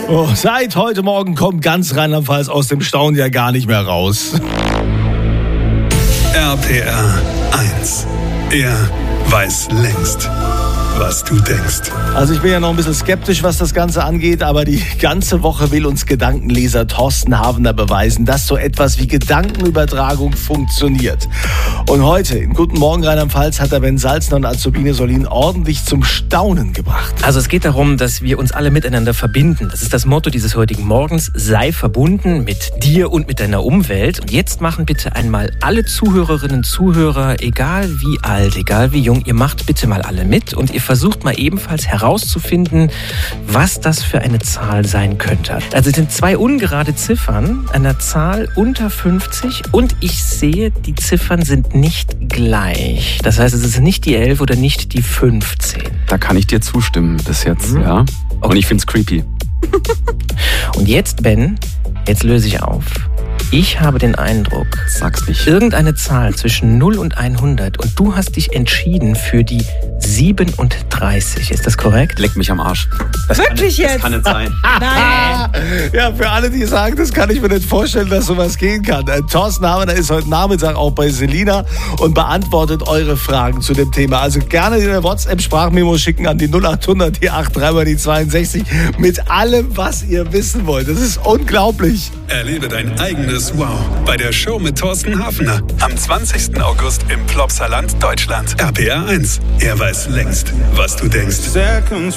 Oh, seit heute Morgen kommt ganz Rheinland-Pfalz aus dem Staunen ja gar nicht mehr raus. RPR 1. Er weiß längst, was du denkst. Also ich bin ja noch ein bisschen skeptisch, was das Ganze angeht, aber die ganze Woche will uns Gedankenleser Thorsten Havener beweisen, dass so etwas wie Gedankenübertragung funktioniert. Und heute, in Guten Morgen Rheinland-Pfalz, hat er Ben Salzner und Azubine Solin ordentlich zum Staunen gebracht. Also es geht darum, dass wir uns alle miteinander verbinden. Das ist das Motto dieses heutigen Morgens. Sei verbunden mit dir und mit deiner Umwelt. Und jetzt machen bitte einmal alle Zuhörerinnen und Zuhörer, egal wie alt, egal wie jung, ihr macht bitte mal alle mit und ihr versucht mal ebenfalls herauszufinden, was das für eine Zahl sein könnte. Also es sind zwei ungerade Ziffern einer Zahl unter 50 und ich sehe, die Ziffern sind nicht gleich. Das heißt, es ist nicht die 11 oder nicht die 15. Da kann ich dir zustimmen bis jetzt, ja. Und ich find's creepy. Und jetzt, Ben, jetzt löse ich auf. Ich habe den Eindruck, Sag's nicht. Irgendeine Zahl zwischen 0 und 100 und du hast dich entschieden für die 37. Ist das korrekt? Leck mich am Arsch. Wirklich jetzt? Das kann nicht sein. Nein. Ja, für alle, die sagen, das kann ich mir nicht vorstellen, dass sowas gehen kann. Thorsten Havener ist heute Nachmittag auch bei Selina und beantwortet eure Fragen zu dem Thema. Also gerne eine WhatsApp-Sprachmemo schicken an die 0800, die 83 die 62 mit allem, was ihr wissen wollt. Das ist unglaublich. Erlebe dein eigenes Wow bei der Show mit Thorsten Havener. Am 20. August im Plopsaland, Deutschland. RPR 1. Er weiß längst, was du denkst.